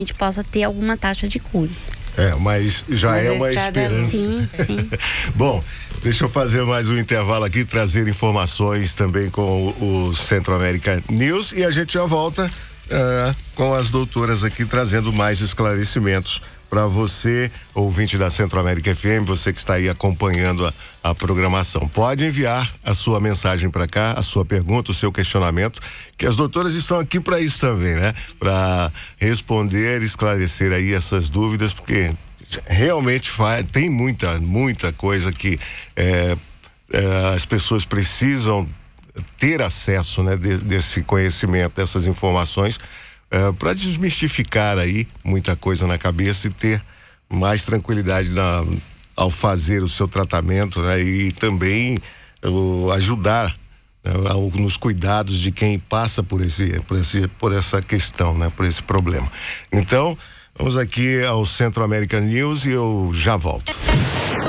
gente possa ter alguma taxa de cura. Mas já é uma esperança. Sim, sim. Bom, deixa eu fazer mais um intervalo aqui, trazer informações também com o Centro América News, e a gente já volta com as doutoras aqui trazendo mais esclarecimentos para você, ouvinte da Centro América FM, você que está aí acompanhando a programação. Pode enviar a sua mensagem para cá, a sua pergunta, o seu questionamento, que as doutoras estão aqui para isso também, né? Para responder, esclarecer aí essas dúvidas, porque realmente tem muita coisa que as pessoas precisam ter acesso, né? Desse conhecimento, dessas informações, para desmistificar aí muita coisa na cabeça e ter mais tranquilidade ao fazer o seu tratamento, né? E também ajudar, né, nos cuidados de quem passa por essa questão, né? Por esse problema. Então, vamos aqui ao Centro América News e eu já volto.